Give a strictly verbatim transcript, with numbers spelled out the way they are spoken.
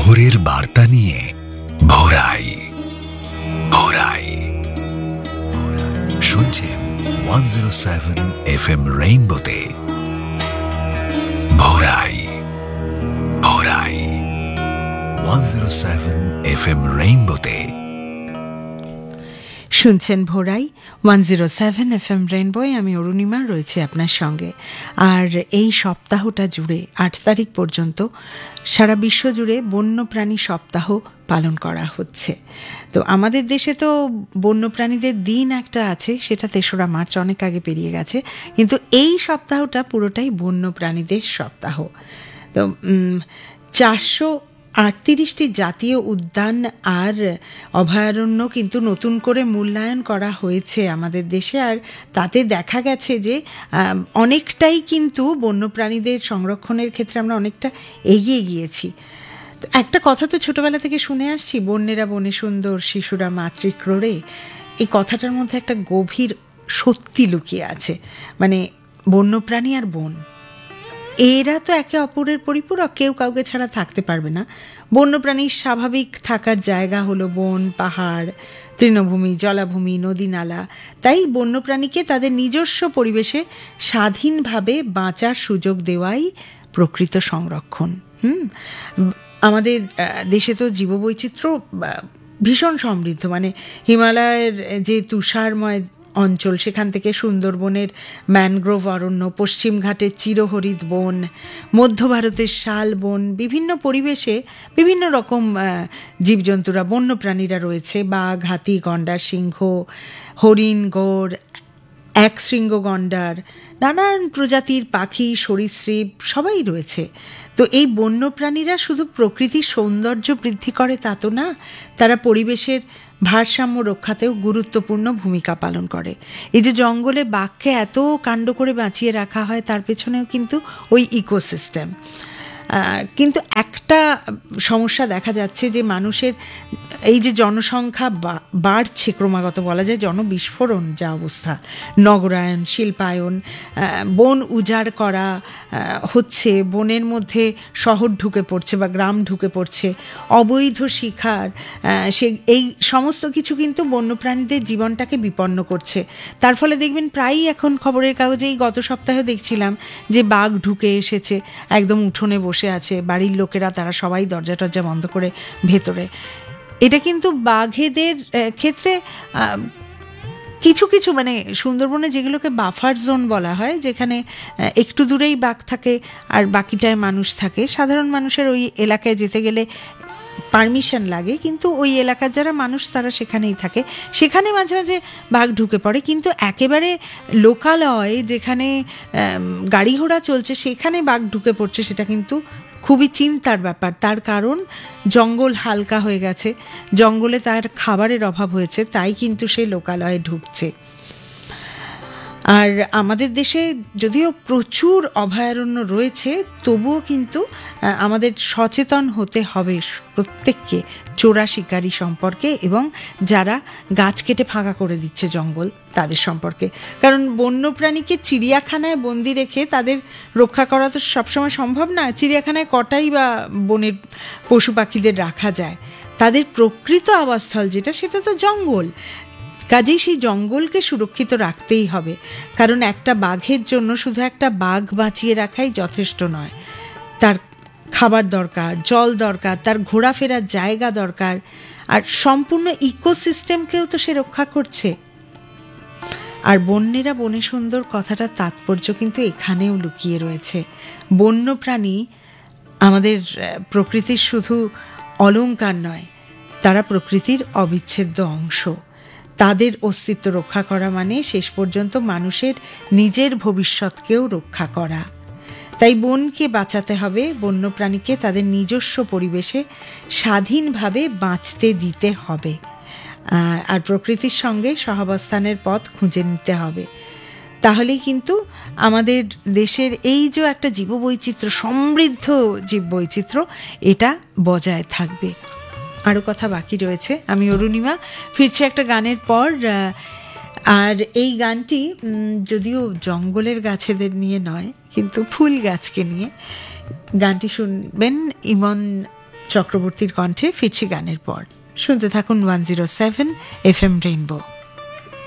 ভোরের বার্তা নিয়ে ভোরাই ভোরাই শুনছেন one zero seven F M রেইনবোতে ভোরাই ভোরাই one zero seven F M রেইনবোতে শুনছেন ভোরাই one zero seven F M রেইনবোয়। আমি অরুণিমা রয়েছি আপনার সঙ্গে। আর এই সপ্তাহটা জুড়ে আট তারিখ পর্যন্ত সারা বিশ্ব জুড়ে বন্যপ্রাণী সপ্তাহ পালন করা হচ্ছে। তো আমাদের দেশে তো বন্যপ্রাণীদের দিন একটা আছে, সেটা তেসরা মার্চ অনেক আগে পেরিয়ে গেছে, কিন্তু এই সপ্তাহটা পুরোটাই বন্যপ্রাণীদের সপ্তাহ। তো চারশো আটত্রিশটি জাতীয় উদ্যান আর অভয়ারণ্য কিন্তু নতুন করে মূল্যায়ন করা হয়েছে আমাদের দেশে। আর তাতে দেখা গেছে যে অনেকটাই কিন্তু বন্যপ্রাণীদের সংরক্ষণের ক্ষেত্রে আমরা অনেকটা এগিয়ে গিয়েছি। তো একটা কথা তো ছোটবেলা থেকে শুনে আসছি, বন্যেরা বনে সুন্দর, শিশুরা মাতৃক্রোড়ে। এই কথাটার মধ্যে একটা গভীর সত্যি লুকিয়ে আছে। মানে বন্যপ্রাণী আর বন, এরা তো একে অপরের পরিপূরক, কেউ কাউকে ছাড়া থাকতে পারবে না। বন্যপ্রাণীর স্বাভাবিক থাকার জায়গা হলো বন, পাহাড়, তৃণভূমি, জলাভূমি, নদী নালা। তাই বন্যপ্রাণীকে তাদের নিজস্ব পরিবেশে স্বাধীনভাবে বাঁচার সুযোগ দেওয়াই প্রকৃত সংরক্ষণ। হুম আমাদের দেশে তো জীববৈচিত্র্য ভীষণ সমৃদ্ধ। মানে হিমালয়ের যে তুষারময় অঞ্চল, সেখান থেকে সুন্দরবনের ম্যানগ্রোভ অরণ্য, পশ্চিমঘাটের চিরহরিৎ বন, মধ্য ভারতের শাল বন, বিভিন্ন পরিবেশে বিভিন্ন রকম জীবজন্তুরা, বন্যপ্রাণীরা রয়েছে। বাঘ, হাতি, গন্ডার, সিংহ, হরিণ, গৌড়, এক শৃঙ্গ গন্ডার, নানান প্রজাতির পাখি, সরীসৃপ সবাই রয়েছে। তো এই বন্যপ্রাণীরা শুধু প্রকৃতির সৌন্দর্য বৃদ্ধি করে তা তো না, তারা পরিবেশের ভারসাম্য রক্ষাতেও গুরুত্বপূর্ণ ভূমিকা পালন করে। এই যে জঙ্গলে বাঘকে এত কাণ্ড করে বাঁচিয়ে রাখা হয়, তার পেছনেও কিন্তু ওই ইকোসিস্টেম। কিন্তু একটা সমস্যা দেখা যাচ্ছে যে মানুষের এই যে জনসংখ্যা বাড়ছে ক্রমাগত, বলা যায় জনবিস্ফোরণ যা অবস্থা, নগরায়ন, শিল্পায়ন, বন উজাড় করা হচ্ছে, বনের মধ্যে শহর ঢুকে পড়ছে বা গ্রাম ঢুকে পড়ছে, অবৈধ শিকার, সে এই সমস্ত কিছু কিন্তু বন্যপ্রাণীদের জীবনটাকে বিপন্ন করছে। তার ফলে দেখবেন প্রায়ই এখন খবরের কাগজে, এই গত সপ্তাহে দেখছিলাম যে বাঘ ঢুকে এসেছে, একদম উঠোনে বসে আছে, বাড়ির লোকেরা তারা সবাই দরজা টরজা বন্ধ করে ভেতরে। এটা কিন্তু বাঘেদের ক্ষেত্রে কিছু কিছু মানে সুন্দরবনে যেগুলোকে বাফার জোন বলা হয়, যেখানে একটু দূরেই বাঘ থাকে আর বাকিটায় মানুষ থাকে। সাধারণ মানুষের ওই এলাকায় যেতে গেলে পারমিশন লাগে, কিন্তু ওই এলাকার যারা মানুষ তারা সেখানেই থাকে। সেখানে মাঝে মাঝে বাঘ ঢুকে পড়ে, কিন্তু একেবারে লোকালয় যেখানে গাড়ি ঘোড়া চলছে সেখানে বাঘ ঢুকে পড়ছে, সেটা কিন্তু খুবই চিন্তার ব্যাপার। তার কারণ জঙ্গল হালকা হয়ে গেছে, জঙ্গলে তার খাবারের অভাব হয়েছে, তাই কিন্তু সে লোকালয়ে ঢুকছে। আর আমাদের দেশে যদিও প্রচুর অভয়ারণ্য রয়েছে, তবুও কিন্তু আমাদের সচেতন হতে হবে প্রত্যেককে চোরা শিকারি সম্পর্কে এবং যারা গাছ কেটে ফাঁকা করে দিচ্ছে জঙ্গল তাদের সম্পর্কে। কারণ বন্যপ্রাণীকে চিড়িয়াখানায় বন্দি রেখে তাদের রক্ষা করা তো সবসময় সম্ভব না। চিড়িয়াখানায় কটাই বা বনের পশু পাখিদের রাখা যায়? তাদের প্রকৃত আবাসস্থল যেটা, সেটা তো জঙ্গল। কাজেই সেই জঙ্গলকে সুরক্ষিত রাখতেই হবে। কারণ একটা বাঘের জন্য শুধু একটা বাঘ বাঁচিয়ে রাখাই যথেষ্ট নয়, তার খাবার দরকার, জল দরকার, তার ঘোরাফেরার জায়গা দরকার, আর সম্পূর্ণ ইকোসিস্টেমকেও তো সে রক্ষা করছে। আর বন্যেরা বনে সুন্দর কথাটার তাৎপর্য কিন্তু এখানেও লুকিয়ে রয়েছে। বন্যপ্রাণী আমাদের প্রকৃতির শুধু অলংকার নয়, তারা প্রকৃতির অবিচ্ছেদ্য অংশ। তাদের অস্তিত্ব রক্ষা করা মানে শেষ পর্যন্ত মানুষের নিজের ভবিষ্যৎকেও রক্ষা করা। তাই বনকে বাঁচাতে হবে, বন্যপ্রাণীকে তাদের নিজস্ব পরিবেশে স্বাধীনভাবে বাঁচতে দিতে হবে, আর প্রকৃতির সঙ্গে সহাবস্থানের পথ খুঁজে নিতে হবে। তাহলেই কিন্তু আমাদের দেশের এই যে একটা জীববৈচিত্র্য, সমৃদ্ধ জীববৈচিত্র্য, এটা বজায় থাকবে। আরও কথা বাকি রয়েছে। আমি অরুণিমা ফিরছি একটা গানের পর। আর এই গানটি যদিও জঙ্গলের গাছেদের নিয়ে নয়, কিন্তু ফুল গাছকে নিয়ে। গানটি শুনবেন ইমন চক্রবর্তীর কণ্ঠে ফিরছি গানের পর। শুনতে থাকুন one zero seven F M rainbow.